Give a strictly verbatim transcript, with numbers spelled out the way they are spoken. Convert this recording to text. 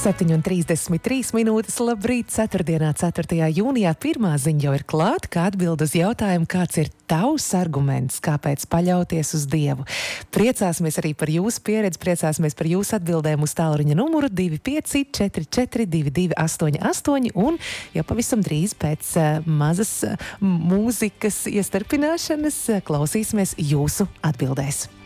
septiņi un trīsdesmit trīs minūtes. Labrīt, ceturtdienā, ceturtajā jūnijā. Pirmā ziņa jau ir klāt, kā atbild uz jautājumu, kāds ir tavs arguments, kāpēc paļauties uz Dievu. Priecāsimies arī par jūsu pieredzi, priecāsimies par jūsu atbildēm uz tālruņa numuru divi pieci četri četri divi divi astoņi astoņi un jau pavisam drīz pēc uh, mazas uh, mūzikas iestarpināšanas uh, klausīsimies jūsu atbildēs.